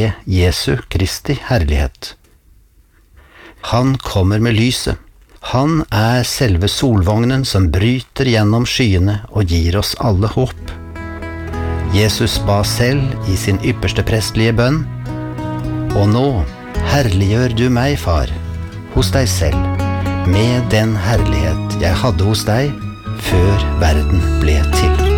se Jesu Kristi herlighet. Han kommer med lyset. Han selve solvognen som bryter gjennom skyene og gir oss alle håp. Jesus ba selv i sin ypperste prestlige bønn: «Og nå herliggjør du meg, far, hos deg selv, med den herlighet jeg hadde hos deg før verden ble til.»